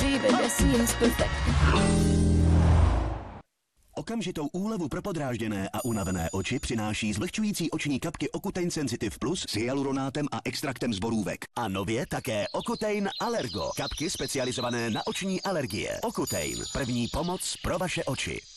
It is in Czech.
Achieving a seems perfect. Okamžitou úlevu pro podrážděné a unavené oči přináší zlehčující oční kapky Ocutein Sensitive Plus s hyaluronátem a extraktem z borůvek. A nově také Ocutein Allergo. Kapky specializované na oční alergie. Ocutein. První pomoc pro vaše oči.